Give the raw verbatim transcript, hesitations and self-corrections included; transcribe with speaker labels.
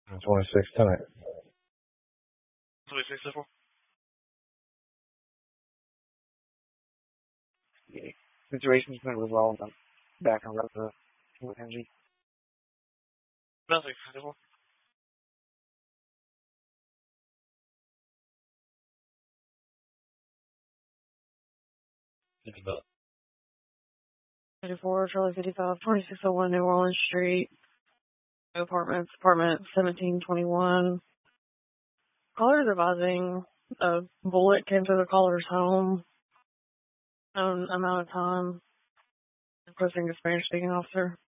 Speaker 1: twenty-six tonight.
Speaker 2: twenty-six civil.
Speaker 3: Yeah. Situation's been resolved. I'm back on route to Henry.
Speaker 2: Nothing civil.
Speaker 4: Think about
Speaker 5: eighty-four, Charlie fifty-five, twenty-six oh one New Orleans Street. Apartments, apartment seventeen twenty-one. Callers advising a bullet came through the caller's home. Known amount of time. Requesting a Spanish speaking officer.